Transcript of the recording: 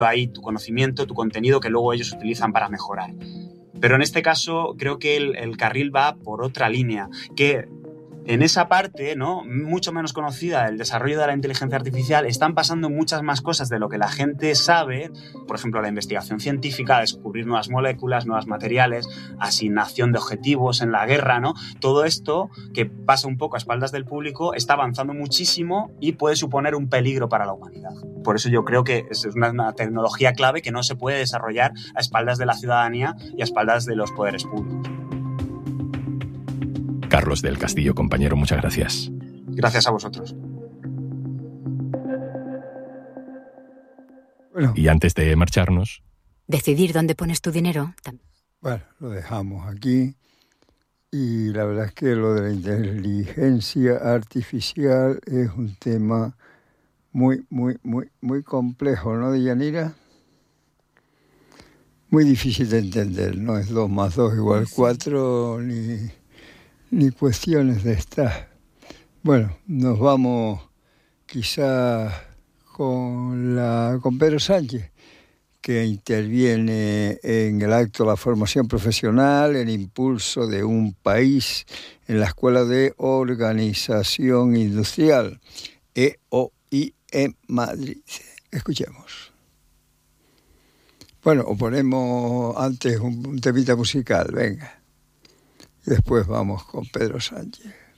ahí tu conocimiento, tu contenido que luego ellos utilizan para mejorar. Pero en este caso creo que el carril va por otra línea, que en esa parte, ¿no?, mucho menos conocida del desarrollo de la inteligencia artificial, están pasando muchas más cosas de lo que la gente sabe. Por ejemplo, la investigación científica, descubrir nuevas moléculas, nuevos materiales, asignación de objetivos en la guerra, ¿no? Todo esto, que pasa un poco a espaldas del público, está avanzando muchísimo y puede suponer un peligro para la humanidad. Por eso yo creo que es una tecnología clave que no se puede desarrollar a espaldas de la ciudadanía y a espaldas de los poderes públicos. Carlos del Castillo, compañero, muchas gracias. Gracias a vosotros. Bueno. Y antes de marcharnos... Decidir dónde pones tu dinero. Bueno, lo dejamos aquí. Y la verdad es que lo de la inteligencia artificial es un tema muy complejo, ¿no, Deyanira? Muy difícil de entender. No es 2 más 2 igual 4, ni cuestiones de estas. Bueno, nos vamos quizás con Pedro Sánchez, que interviene en el acto de la formación profesional, el impulso de un país en la Escuela de Organización Industrial, EOI, en Madrid. Escuchemos. Bueno, o ponemos antes un temita musical, venga. Y después vamos con Pedro Sánchez.